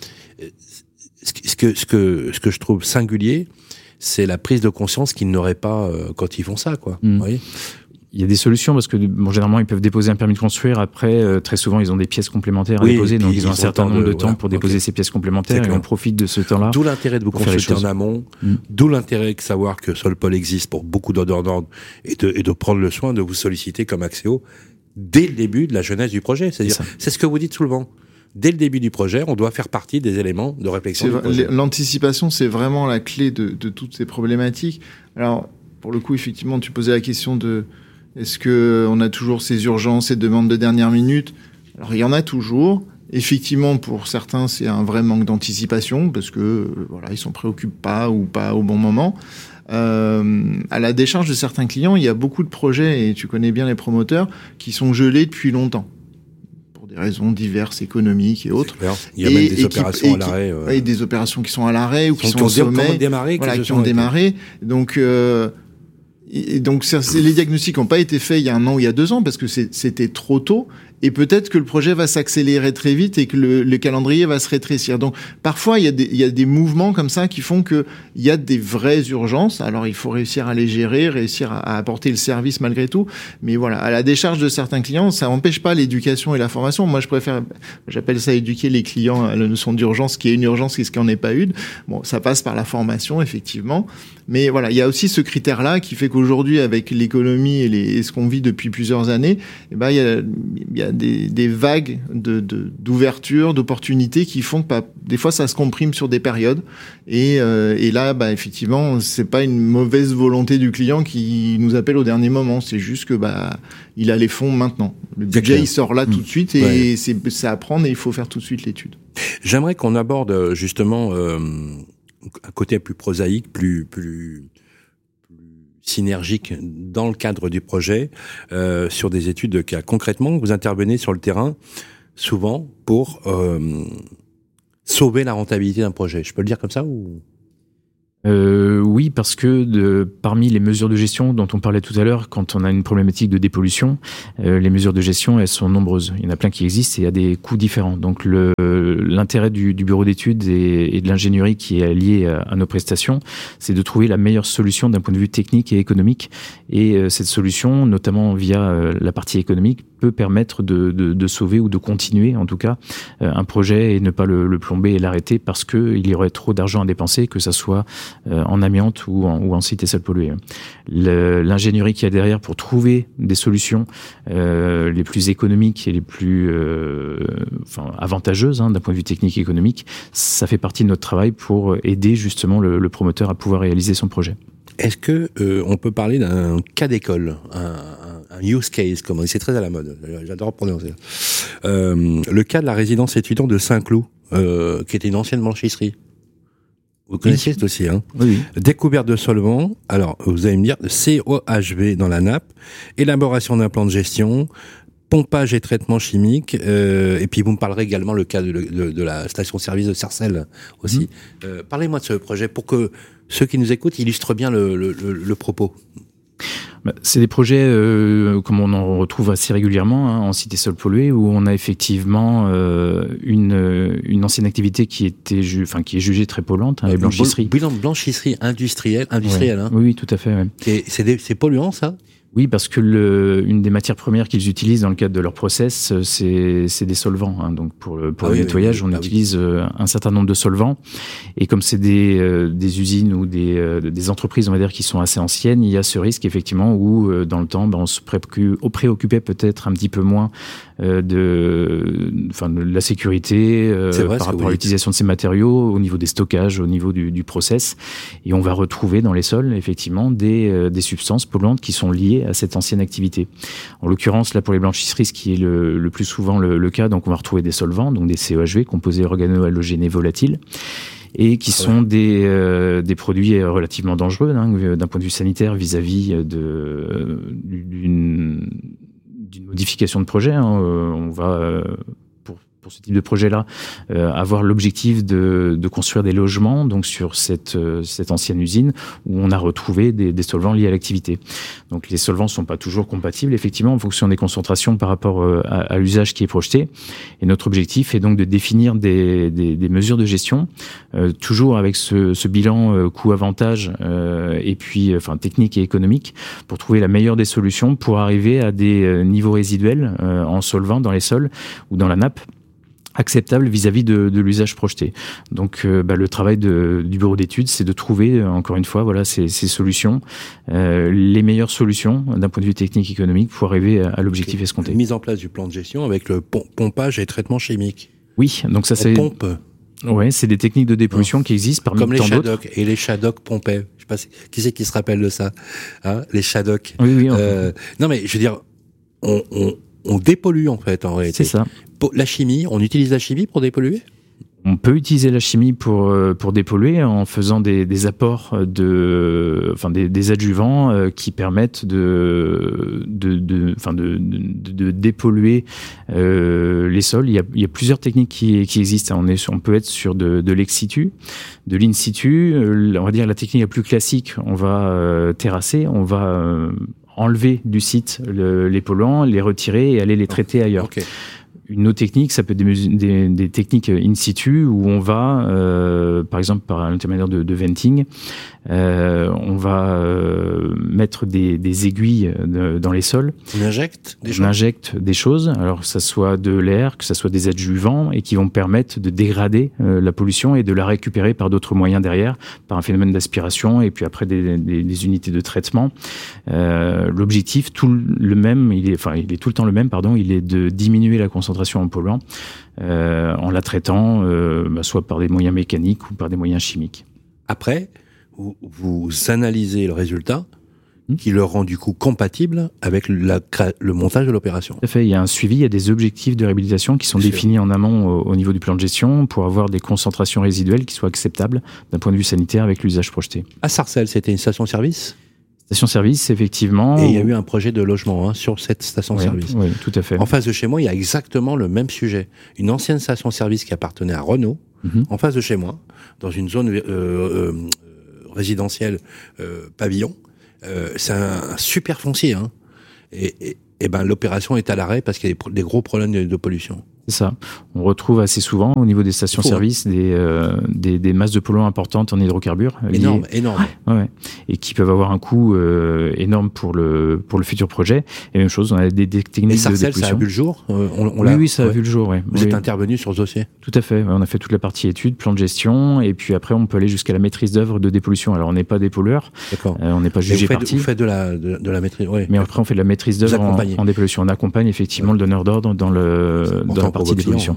ce que je trouve singulier, c'est la prise de conscience qu'ils n'auraient pas quand ils font ça, quoi. Vous voyez ? Il y a des solutions parce que généralement ils peuvent déposer un permis de construire. Après, très souvent ils ont des pièces complémentaires à déposer, donc ils ont un certain nombre de temps pour déposer ces pièces complémentaires et on profite de ce temps-là. D'où l'intérêt de vous consulter en amont, d'où l'intérêt de savoir que Solpol existe pour beaucoup donneurs d'ordre et de prendre le soin de vous solliciter comme Axéo dès le début de la genèse du projet. C'est-à-dire, c'est ce que vous dites souvent. Dès le début du projet, on doit faire partie des éléments de réflexion du projet. L'anticipation, c'est vraiment la clé de toutes ces problématiques. Alors, pour le coup, effectivement, tu posais la question de est-ce qu'on a toujours ces urgences, ces demandes de dernière minute? Alors, il y en a toujours. Effectivement, pour certains, c'est un vrai manque d'anticipation parce que ils s'en préoccupent pas ou pas au bon moment. À la décharge de certains clients, il y a beaucoup de projets, et tu connais bien les promoteurs, qui sont gelés depuis longtemps pour des raisons diverses, économiques et autres. Il y a même des opérations à l'arrêt. Et des opérations qui sont à l'arrêt ou qui sont au sommet, qui ont démarré. Donc les diagnostics n'ont pas été faits il y a 1 an ou il y a 2 ans parce que c'était trop tôt. et peut-être que le projet va s'accélérer très vite et que le calendrier va se rétrécir. Donc parfois il y a des mouvements comme ça qui font que il y a des vraies urgences. Alors il faut réussir à les gérer, réussir à apporter le service malgré tout. Mais voilà, à la décharge de certains clients, ça n'empêche pas l'éducation et la formation. Moi j'appelle ça éduquer les clients à la notion d'urgence, ce qui est une urgence et ce qui n'en est pas une. Bon, ça passe par la formation effectivement. Mais voilà, il y a aussi ce critère-là qui fait qu'aujourd'hui, avec l'économie et ce qu'on vit depuis plusieurs années, eh ben, il y a des vagues d'ouverture, d'opportunités qui font que des fois ça se comprime sur des périodes. Et là, effectivement, c'est pas une mauvaise volonté du client qui nous appelle au dernier moment. C'est juste que il a les fonds maintenant. Le budget, il sort là tout de suite et c'est à prendre et il faut faire tout de suite l'étude. J'aimerais qu'on aborde justement un côté plus prosaïque, plus synergique dans le cadre du projet, sur des études de cas. Concrètement, vous intervenez sur le terrain souvent pour sauver la rentabilité d'un projet. Je peux le dire comme ça ou... Oui, parce que parmi les mesures de gestion dont on parlait tout à l'heure, quand on a une problématique de dépollution, les mesures de gestion, elles sont nombreuses. Il y en a plein qui existent et il y a des coûts différents. Donc l'intérêt du bureau d'études et de l'ingénierie qui est lié à nos prestations, c'est de trouver la meilleure solution d'un point de vue technique et économique. Et cette solution, notamment via la partie économique, peut permettre de sauver ou de continuer, en tout cas, un projet et ne pas le plomber et l'arrêter parce qu'il y aurait trop d'argent à dépenser, que ça soit en amiante ou en site et sol pollué. L'ingénierie qu'il y a derrière pour trouver des solutions les plus économiques et les plus avantageuses d'un point de vue technique et économique, ça fait partie de notre travail pour aider justement le promoteur à pouvoir réaliser son projet. Est-ce que on peut parler d'un cas d'école, un use case, comme on dit, c'est très à la mode, j'adore prononcer. Le cas de la résidence étudiante de Saint-Cloud, qui était une ancienne blanchisserie. Vous connaissez ce dossier, hein? Oui. Découverte de solvants. Alors, vous allez me dire, COHV dans la nappe, élaboration d'un plan de gestion, pompage et traitement chimique, et puis vous me parlerez également le cas de la station-service de Sarcelles aussi. Parlez-moi de ce projet pour que ceux qui nous écoutent illustrent bien le propos. C'est des projets comme on en retrouve assez régulièrement en cité sol pollué où on a effectivement une ancienne activité qui est jugée très polluante, les blanchisseries. Blanchisserie industrielle, ouais. hein. Oui, tout à fait. Ouais. Et c'est polluant, ça? Oui, parce que une des matières premières qu'ils utilisent dans le cadre de leur process, c'est des solvants. Hein. Donc pour le nettoyage, on utilise un certain nombre de solvants. Et comme c'est des usines ou des entreprises, on va dire, qui sont assez anciennes, il y a ce risque effectivement où dans le temps, on se préoccupait peut-être un petit peu moins de la sécurité par rapport à l'utilisation de ces matériaux, au niveau des stockages, au niveau du process. Et on va retrouver dans les sols effectivement des substances polluantes qui sont liées à cette ancienne activité. En l'occurrence, là pour les blanchisseries, ce qui est le plus souvent le cas, donc on va retrouver des solvants, donc des COHV, composés organo-halogénés volatiles, et qui sont des produits relativement dangereux d'un point de vue sanitaire vis-à-vis d'une modification de projet. On va pour ce type de projet-là, avoir l'objectif de construire des logements donc sur cette ancienne usine où on a retrouvé des solvants liés à l'activité. Donc les solvants sont pas toujours compatibles effectivement en fonction des concentrations par rapport à l'usage qui est projeté. Et notre objectif est donc de définir des mesures de gestion, toujours avec ce bilan coût-avantage et puis technique et économique pour trouver la meilleure des solutions pour arriver à des niveaux résiduels en solvant dans les sols ou dans la nappe acceptable vis-à-vis de l'usage projeté. Donc le travail du bureau d'études, c'est de trouver encore une fois ces solutions, les meilleures solutions d'un point de vue technique et économique pour arriver à l'objectif escompté. Mise en place du plan de gestion avec le pompage et traitement chimique. Oui, donc ça c'est pompe. Ouais, c'est des techniques de dépollution qui existent parmi comme tant les d'autres. Shadok et les Shadok pompaient. Je sais pas qui c'est qui se rappelle de ça, hein, les Shadok. Oui. Non mais je veux dire, on dépollue en fait en réalité. C'est ça. La chimie, on utilise la chimie pour dépolluer ? On peut utiliser la chimie pour dépolluer en faisant des apports des adjuvants qui permettent de dépolluer les sols. Il y a plusieurs techniques qui existent. On peut être sur de l'ex situ, de l'in situ. On va dire la technique la plus classique. On va terrasser, on va enlever du site les polluants, les retirer et aller les traiter ailleurs. Okay. Une autre technique, ça peut être des techniques in situ où on va, par exemple, par l'intermédiaire de venting, on va mettre des aiguilles dans les sols. On injecte des choses. Alors, que ça soit de l'air, que ça soit des adjuvants et qui vont permettre de dégrader la pollution et de la récupérer par d'autres moyens derrière, par un phénomène d'aspiration et puis après des unités de traitement. L'objectif, il est tout le temps le même, il est de diminuer la concentration en polluants en la traitant soit par des moyens mécaniques ou par des moyens chimiques. Après, vous analysez le résultat qui le rend du coup compatible avec le montage de l'opération. Tout à fait, il y a un suivi, il y a des objectifs de réhabilitation qui sont définis en amont au niveau du plan de gestion pour avoir des concentrations résiduelles qui soient acceptables d'un point de vue sanitaire avec l'usage projeté. À Sarcelles, c'était une station-service ? Station-service, effectivement. Et il y a eu un projet de logement sur cette station-service. Oui, tout à fait. En face de chez moi, il y a exactement le même sujet. Une ancienne station-service qui appartenait à Renault, en face de chez moi, dans une zone résidentielle pavillon. C'est un super foncier. Et l'opération est à l'arrêt parce qu'il y a des gros problèmes de pollution. C'est ça. On retrouve assez souvent au niveau des stations-service des masses de polluants importantes en hydrocarbures. Énorme. Ouais. Et qui peuvent avoir un coût énorme pour le futur projet. Et même chose, on a des techniques de dépollution. Ça a vu le jour Oui, ça a vu le jour. Ouais. Vous êtes intervenu sur ce dossier ? Tout à fait. On a fait toute la partie études, plan de gestion, et puis après on peut aller jusqu'à la maîtrise d'œuvre de dépollution. Alors on n'est pas dépollueur, on n'est pas jugé partie. Vous faites de la maîtrise. Ouais. Mais après on fait de la maîtrise d'œuvre en dépollution. On accompagne effectivement le donneur d'ordre dans la partie dépollution.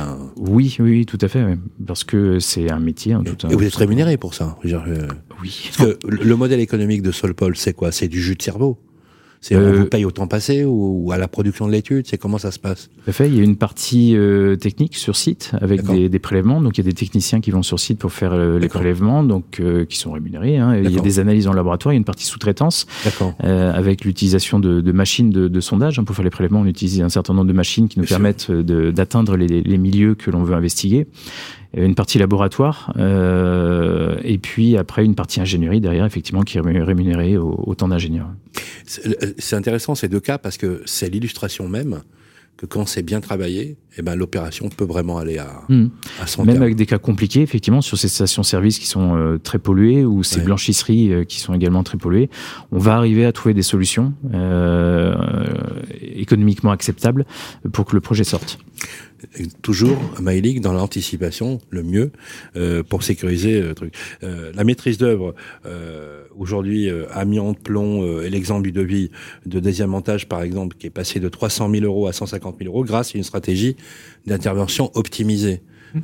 Oui, tout à fait. Ouais. Parce que c'est un métier. Et vous êtes rémunéré pour ça. Oui. Parce que le modèle économique de Solpol, c'est quoi ? C'est du jus de cerveau. On vous paye au temps passé ou à la production de l'étude ? C'est comment ça se passe ? Tout à fait. Il y a une partie technique sur site avec des prélèvements. Donc il y a des techniciens qui vont sur site pour faire les prélèvements, donc qui sont rémunérés. Il y a des analyses en laboratoire. Il y a une partie sous-traitance avec l'utilisation de machines de sondage. Pour faire les prélèvements, on utilise un certain nombre de machines qui nous permettent d'atteindre les milieux que l'on veut investiguer. Une partie laboratoire et puis après une partie ingénierie derrière, effectivement, qui est rémunérée au temps d'ingénieur. C'est intéressant ces deux cas parce que c'est l'illustration même que quand c'est bien travaillé, l'opération peut vraiment aller à son Même terme. avec des cas compliqués, effectivement, sur ces stations-service qui sont très polluées ou ces blanchisseries qui sont également très polluées, on va arriver à trouver des solutions économiquement acceptables pour que le projet sorte. Toujours, Maëlik, dans l'anticipation, le mieux pour sécuriser le truc. La maîtrise d'œuvre, aujourd'hui, amiante, plomb, et l'exemple du devis de désamiantage, par exemple, qui est passé de 300 000 € à 150 000 € grâce à une stratégie d'intervention optimisée.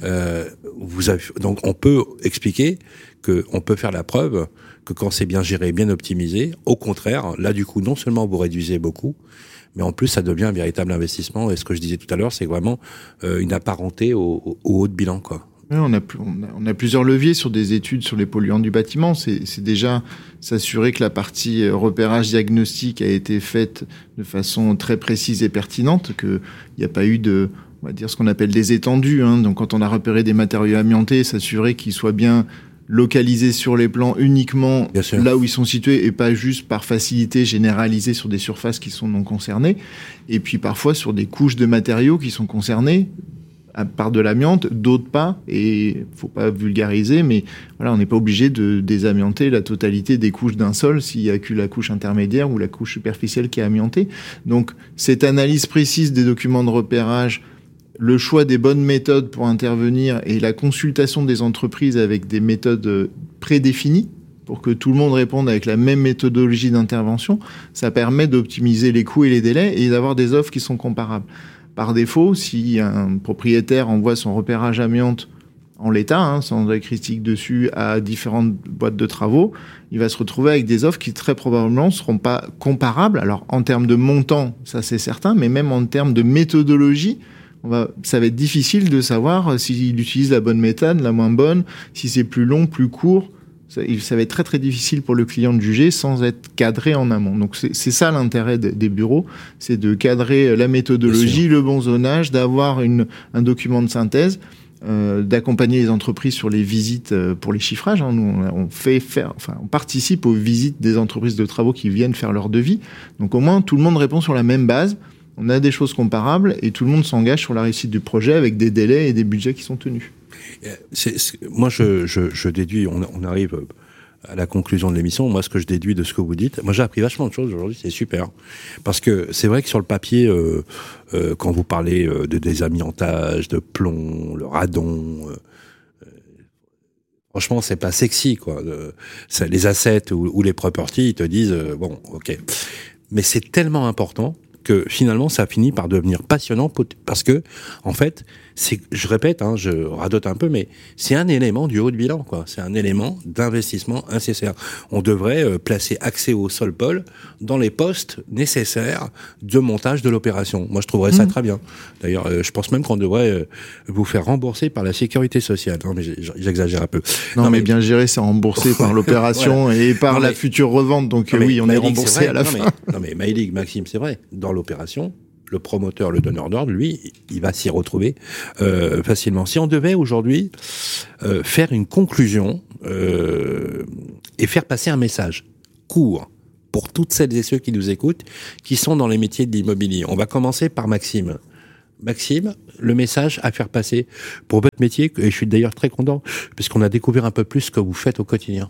Donc, on peut expliquer qu'on peut faire la preuve que quand c'est bien géré, bien optimisé, au contraire, là, du coup, non seulement vous réduisez beaucoup, mais en plus, ça devient un véritable investissement. Et ce que je disais tout à l'heure, c'est vraiment une apparenté au haut de bilan, quoi. Oui, on a plusieurs leviers sur des études sur les polluants du bâtiment. C'est déjà s'assurer que la partie repérage diagnostique a été faite de façon très précise et pertinente, qu'il n'y a pas eu on va dire ce qu'on appelle des étendues. Donc, quand on a repéré des matériaux amiantés, s'assurer qu'ils soient bien localisés sur les plans uniquement là où ils sont situés et pas juste par facilité généralisée sur des surfaces qui sont non concernées. Et puis parfois sur des couches de matériaux qui sont concernées par de l'amiante, d'autres pas. Et faut pas vulgariser, mais voilà, on n'est pas obligé de désamianter la totalité des couches d'un sol s'il y a que la couche intermédiaire ou la couche superficielle qui est amiantée. Donc cette analyse précise des documents de repérage, le choix des bonnes méthodes pour intervenir et la consultation des entreprises avec des méthodes prédéfinies pour que tout le monde réponde avec la même méthodologie d'intervention, ça permet d'optimiser les coûts et les délais et d'avoir des offres qui sont comparables. Par défaut, si un propriétaire envoie son repérage amiante en l'état, sans critique dessus, à différentes boîtes de travaux, il va se retrouver avec des offres qui très probablement ne seront pas comparables. Alors en termes de montant, ça c'est certain, mais même en termes de méthodologie, ça va être difficile de savoir s'il utilise la bonne méthode, la moins bonne, si c'est plus long, plus court. Ça va être très très difficile pour le client de juger sans être cadré en amont. Donc c'est ça l'intérêt des bureaux, c'est de cadrer la méthodologie, le bon zonage, d'avoir un document de synthèse, d'accompagner les entreprises sur les visites pour les chiffrages. Nous, on participe aux visites des entreprises de travaux qui viennent faire leur devis. Donc au moins tout le monde répond sur la même base. On a des choses comparables et tout le monde s'engage sur la réussite du projet avec des délais et des budgets qui sont tenus. Moi, je déduis, on arrive à la conclusion de l'émission. Moi, ce que je déduis de ce que vous dites, moi j'ai appris vachement de choses aujourd'hui, c'est super. Parce que c'est vrai que sur le papier, quand vous parlez de désamiantage, de plomb, le radon, franchement, c'est pas sexy, quoi. Les assets ou les properties, ils te disent, bon, ok. Mais c'est tellement important que finalement ça finit par devenir passionnant parce que en fait je répète, je radote un peu, mais c'est un élément du haut de bilan, quoi. C'est un élément d'investissement nécessaire. On devrait placer Axéo Solpol dans les postes nécessaires de montage de l'opération. Moi, je trouverais ça très bien. D'ailleurs, je pense même qu'on devrait vous faire rembourser par la sécurité sociale. Non, mais j'exagère un peu. Non, mais bien géré, c'est remboursé par l'opération voilà. Et par la future revente. Donc oui, on est remboursé à la fin. Non, mais MyLeague, Maxime, c'est vrai. Dans l'opération, le promoteur, le donneur d'ordre, lui, il va s'y retrouver facilement. Si on devait aujourd'hui faire une conclusion et faire passer un message court pour toutes celles et ceux qui nous écoutent, qui sont dans les métiers de l'immobilier, on va commencer par Maxime. Maxime, le message à faire passer pour votre métier, et je suis d'ailleurs très content, puisqu'on a découvert un peu plus ce que vous faites au quotidien.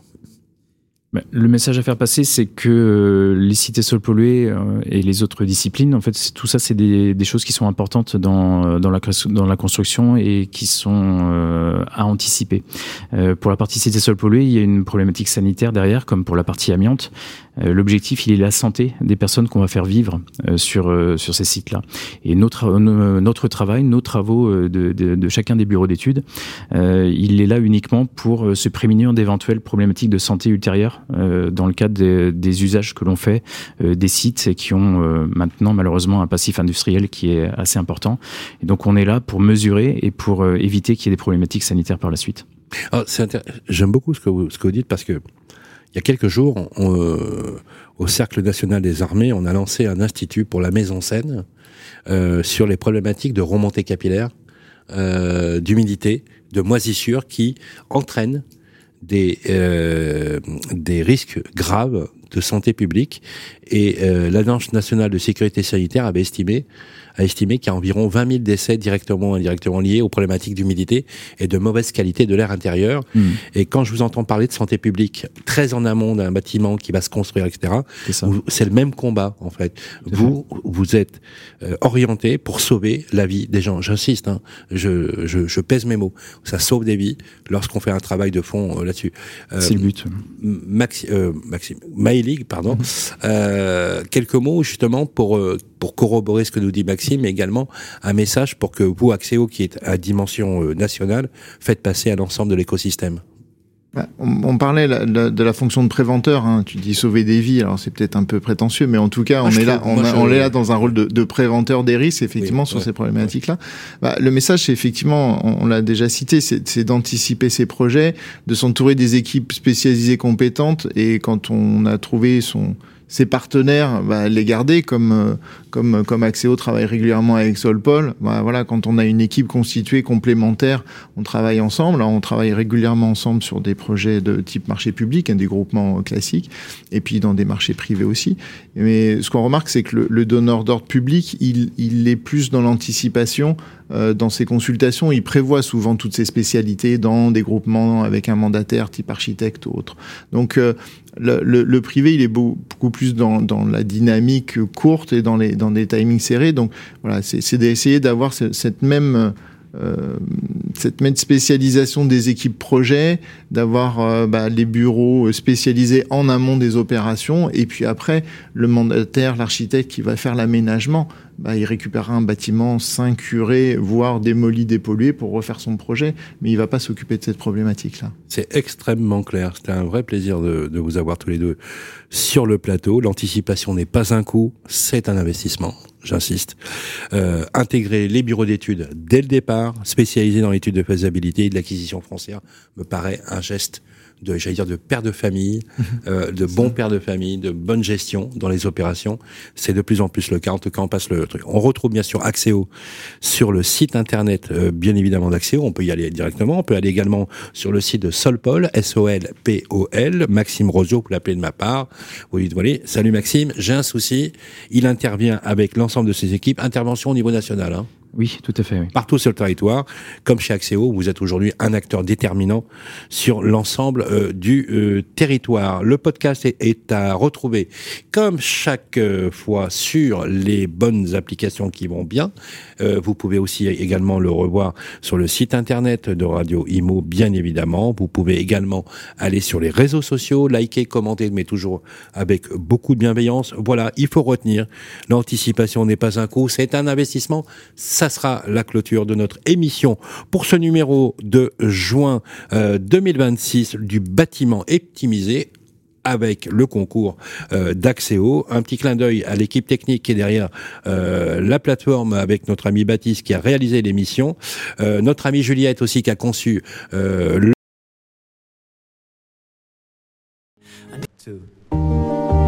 Le message à faire passer, c'est que les cités sol polluées et les autres disciplines, en fait, tout ça, c'est des choses qui sont importantes dans la construction et qui sont à anticiper. Pour la partie cités sol polluées, il y a une problématique sanitaire derrière, comme pour la partie amiante. L'objectif, il est la santé des personnes qu'on va faire vivre sur ces sites-là. Et notre travail, nos travaux de chacun des bureaux d'études, il est là uniquement pour se prémunir d'éventuelles problématiques de santé ultérieures dans le cadre des usages que l'on fait des sites qui ont maintenant malheureusement un passif industriel qui est assez important. Et donc on est là pour mesurer et pour éviter qu'il y ait des problématiques sanitaires par la suite. Alors, j'aime beaucoup ce que vous dites parce que il y a quelques jours, au Cercle national des armées, on a lancé un institut pour la mise en scène sur les problématiques de remontée capillaire, d'humidité, de moisissure qui entraînent des risques graves de santé publique. Et l'Agence nationale de sécurité sanitaire a estimé qu'il y a environ 20 000 décès directement ou indirectement liés aux problématiques d'humidité et de mauvaise qualité de l'air intérieur. Et quand je vous entends parler de santé publique très en amont d'un bâtiment qui va se construire, etc., c'est le même combat, en fait. Vous êtes orienté pour sauver la vie des gens. J'insiste, je pèse mes mots. Ça sauve des vies lorsqu'on fait un travail de fond là-dessus. C'est le but. Maxime, MyLeague, pardon. Quelques mots, justement, pour corroborer ce que nous dit Maxime, mais également un message pour que vous, Axéo, qui est à dimension nationale, faites passer à l'ensemble de l'écosystème. On parlait de la fonction de préventeur, tu dis sauver des vies, alors c'est peut-être un peu prétentieux, mais en tout cas, on est là dans un rôle de préventeur des risques, effectivement, sur ces problématiques-là. Le message, c'est effectivement, on l'a déjà cité, c'est d'anticiper ces projets, de s'entourer des équipes spécialisées compétentes, et quand on a trouvé ses partenaires, les garder comme Axéo travaille régulièrement avec Solpol. Voilà, quand on a une équipe constituée complémentaire, on travaille ensemble. On travaille régulièrement ensemble sur des projets de type marché public, des groupements classiques, et puis dans des marchés privés aussi. Mais ce qu'on remarque, c'est que le donneur d'ordre public, il est plus dans l'anticipation. Dans ses consultations, il prévoit souvent toutes ses spécialités dans des groupements avec un mandataire type architecte ou autre. Donc le privé, il est beaucoup plus dans la dynamique courte et dans des timings serrés. Donc voilà, c'est d'essayer d'avoir cette même spécialisation des équipes projets, d'avoir les bureaux spécialisés en amont des opérations, et puis après le mandataire, l'architecte qui va faire l'aménagement, il récupérera un bâtiment ceinturé, voire démoli, dépollué pour refaire son projet, mais il va pas s'occuper de cette problématique-là. C'est extrêmement clair. C'était un vrai plaisir de vous avoir tous les deux sur le plateau. L'anticipation n'est pas un coût, c'est un investissement. j'insiste, intégrer les bureaux d'études dès le départ, spécialisés dans l'étude de faisabilité et de l'acquisition foncière, me paraît un geste de père de famille, de bon père de famille, de bonne gestion dans les opérations. C'est de plus en plus le cas. En tout cas, on passe le truc. On retrouve bien sûr Axéo sur le site internet, bien évidemment d'Axéo. On peut y aller directement. On peut aller également sur le site de Solpol, SOLPOL. Maxime Roseau, vous l'appelez de ma part. Vous lui dites, voilà, salut Maxime, j'ai un souci. Il intervient avec l'ensemble de ses équipes. Intervention au niveau national, hein. Oui, tout à fait. Oui. Partout sur le territoire, comme chez Axéo, vous êtes aujourd'hui un acteur déterminant sur l'ensemble du territoire. Le podcast est à retrouver, comme chaque fois, sur les bonnes applications qui vont bien. Vous pouvez aussi également le revoir sur le site internet de Radio Imo, bien évidemment. Vous pouvez également aller sur les réseaux sociaux, liker, commenter, mais toujours avec beaucoup de bienveillance. Voilà, il faut retenir, l'anticipation n'est pas un coût, c'est un investissement. Ça sera la clôture de notre émission pour ce numéro de juin 2026 du bâtiment optimisé avec le concours d'Axéo. Un petit clin d'œil à l'équipe technique qui est derrière la plateforme avec notre ami Baptiste qui a réalisé l'émission. Notre amie Juliette aussi qui a conçu